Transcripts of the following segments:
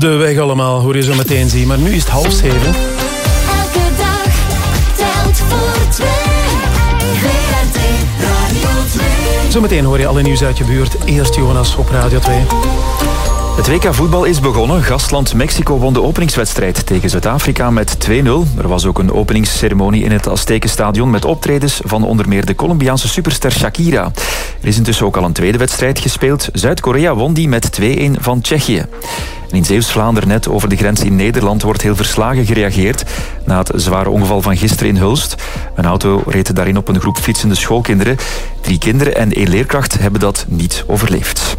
de weg allemaal, hoor je zo meteen zien. Maar nu is het 6:30. Elke dag telt voor twee. VRT Radio 2. Zometeen hoor je alle nieuws uit je buurt. Eerst Jonas op Radio 2. Het WK voetbal is begonnen. Gastland Mexico won de openingswedstrijd tegen Zuid-Afrika met 2-0. Er was ook een openingsceremonie in het Aztekenstadion met optredens van onder meer de Colombiaanse superster Shakira. Er is intussen ook al een tweede wedstrijd gespeeld. Zuid-Korea won die met 2-1 van Tsjechië. En in Zeeuws-Vlaanderen, net over de grens in Nederland, wordt heel verslagen gereageerd na het zware ongeval van gisteren in Hulst. Een auto reed daarin op een groep fietsende schoolkinderen. 3 kinderen en 1 leerkracht hebben dat niet overleefd.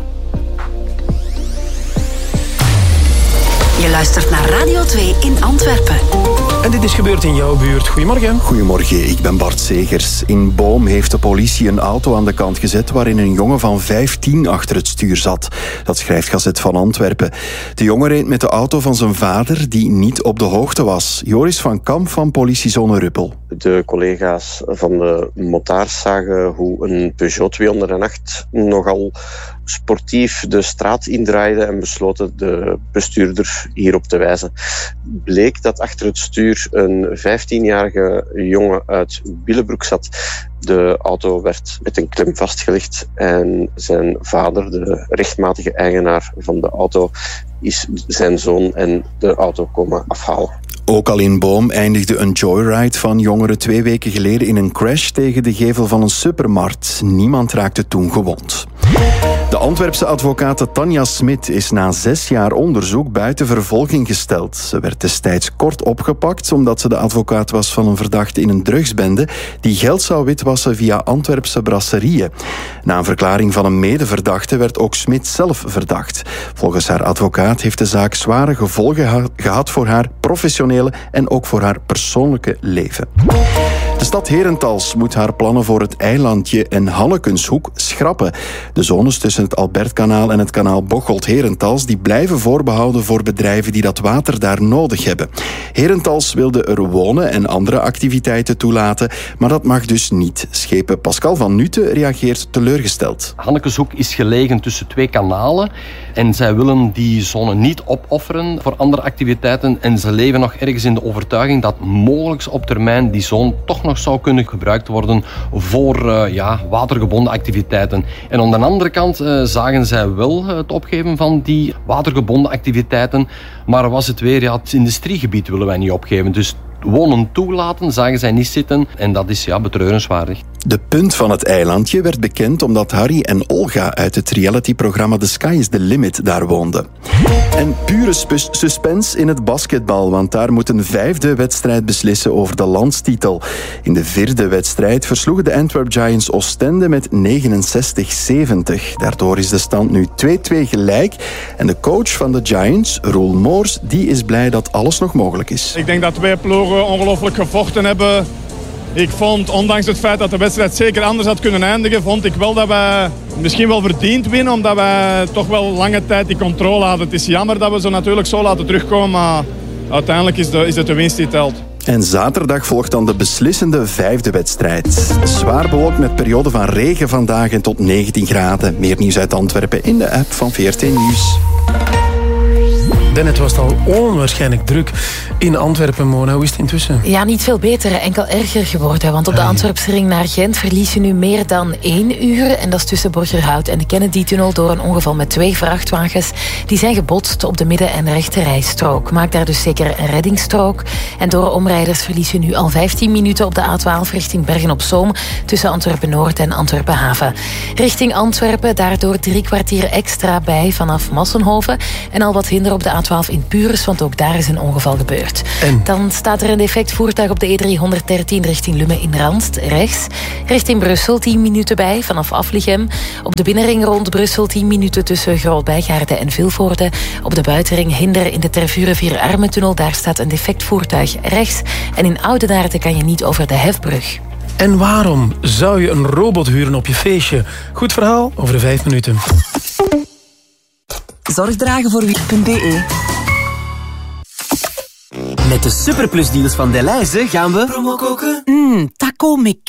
Je luistert naar Radio 2 in Antwerpen. En dit is gebeurd in jouw buurt. Goedemorgen. Goedemorgen, ik ben Bart Segers. In Boom heeft de politie een auto aan de kant gezet waarin een jongen van 15 achter het stuur zat. Dat schrijft Gazet van Antwerpen. De jongen reed met de auto van zijn vader die niet op de hoogte was. Joris van Kamp van politiezone Ruppel. De collega's van de motards zagen hoe een Peugeot 208 nogal sportief de straat indraaide en besloten de bestuurder hierop te wijzen. Bleek dat achter het stuur een 15-jarige jongen uit Willebroek zat. De auto werd met een klem vastgelegd en zijn vader, de rechtmatige eigenaar van de auto, is zijn zoon en de auto komen afhalen. Ook al in Boom eindigde een joyride van jongeren 2 weken geleden in een crash tegen de gevel van een supermarkt. Niemand raakte toen gewond. De Antwerpse advocate Tanja Smit is na 6 jaar onderzoek buiten vervolging gesteld. Ze werd destijds kort opgepakt omdat ze de advocaat was van een verdachte in een drugsbende die geld zou witwassen via Antwerpse brasserieën. Na een verklaring van een medeverdachte werd ook Smit zelf verdacht. Volgens haar advocaat heeft de zaak zware gevolgen gehad voor haar professionele en ook voor haar persoonlijke leven. De stad Herentals moet haar plannen voor het eilandje en Hannekenshoek schrappen. De zones tussen het Albertkanaal en het kanaal Bocholt-Herentals die blijven voorbehouden voor bedrijven die dat water daar nodig hebben. Herentals wilde er wonen en andere activiteiten toelaten, maar dat mag dus niet. Schepen Pascal van Nutte reageert teleurgesteld. Hannekenshoek is gelegen tussen 2 kanalen en zij willen die zone niet opofferen voor andere activiteiten en ze leven nog ergens in de overtuiging dat mogelijk op termijn die zone toch nog zou kunnen gebruikt worden voor watergebonden activiteiten. En aan de andere kant zagen zij wel het opgeven van die watergebonden activiteiten, maar was het weer, het industriegebied willen wij niet opgeven. Dus wonen toelaten, zagen zij niet zitten en dat is betreurenswaardig. De punt van het eilandje werd bekend omdat Harry en Olga uit het realityprogramma The Sky is the Limit daar woonden. En pure suspense in het basketbal, want daar moet een 5e wedstrijd beslissen over de landstitel. In de 4e wedstrijd versloegen de Antwerp Giants Oostende met 69-70. Daardoor is de stand nu 2-2 gelijk. En de coach van de Giants, Roel Moors, die is blij dat alles nog mogelijk is. Ik denk dat 2 ploegen ongelooflijk gevochten hebben. Ik vond, ondanks het feit dat de wedstrijd zeker anders had kunnen eindigen, vond ik wel dat wij misschien wel verdiend winnen, omdat wij toch wel lange tijd die controle hadden. Het is jammer dat we ze natuurlijk zo laten terugkomen, maar uiteindelijk is het de winst die telt. En zaterdag volgt dan de beslissende 5e wedstrijd. Zwaar bewolkt met periode van regen vandaag en tot 19 graden. Meer nieuws uit Antwerpen in de app van VRT Nieuws. Net was het al onwaarschijnlijk druk in Antwerpen, Mona. Hoe is het intussen? Ja, niet veel beter, enkel erger geworden. Want op de Antwerpse ring naar Gent verlies je nu meer dan 1 uur. En dat is tussen Borgerhout en de Kennedy-tunnel door een ongeval met 2 vrachtwagens. Die zijn gebotst op de midden- en rechterrijstrook. Maakt daar dus zeker een reddingsstrook. En door omrijders verlies je nu al 15 minuten op de A12 richting Bergen-op-Zoom. Tussen Antwerpen-Noord en Antwerpen-Haven. Richting Antwerpen, daardoor 3 kwartier extra bij vanaf Massenhoven. En al wat hinder op de A12 in Puurs, want ook daar is een ongeval gebeurd. En? Dan staat er een defect voertuig op de E313 richting Lummen in Randst, rechts. Richting Brussel 10 minuten bij, vanaf Aflichem. Op de binnenring rond Brussel 10 minuten tussen Groot-Bijgaarden en Vilvoorde. Op de buitenring Hinder in de Tervuren-Vier-Armentunnel, daar staat een defect voertuig rechts. En in Oudenaarde kan je niet over de Hefbrug. En waarom zou je een robot huren op je feestje? Goed verhaal over de 5 minuten. Zorgdragen.be. Met de superplusdeals van Delhaize gaan we... Promo koken? Taco met